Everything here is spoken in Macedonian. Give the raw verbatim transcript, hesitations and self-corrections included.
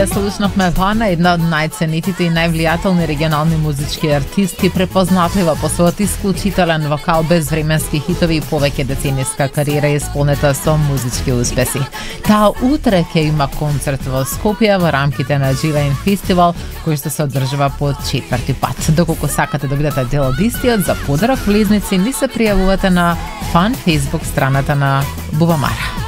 Ја слушнавме Вана, една од најценитите и највлијателни регионални музички артистки, препознатлива по својот исклучителен вокал, безвременски хитови и повеќе децениска кариера исполнета со музички успеси. Таа утре ќе има концерт во Скопје во рамките на Жилайн фестивал, кој што се одржува по четврти пат. Доколку сакате да бидете дел од истиот, за подарок влезници ни се пријавувате на фан фейсбук страната на Бубамара.